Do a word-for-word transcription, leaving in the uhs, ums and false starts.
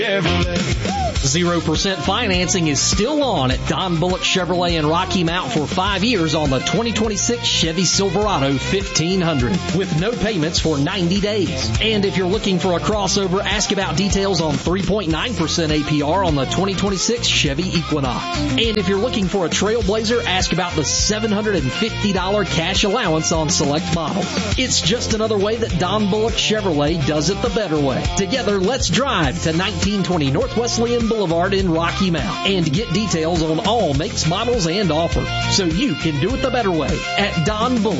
zero percent financing is still on at Don Bullock Chevrolet in Rocky Mount for five years on the twenty twenty-six Chevy Silverado fifteen hundred with no payments for ninety days. And if you're looking for a crossover, ask about details on three point nine percent A P R on the twenty twenty-six Chevy Equinox. And if you're looking for a Trailblazer, ask about the seven hundred fifty dollars cash allowance on select models. It's just another way that Don Bullock Chevrolet does it the better way. Together, let's drive to nineteen twenty North Wesleyan Boulevard in Rocky Mount and get details on all makes, models, and offers so you can do it the better way at Don Bullock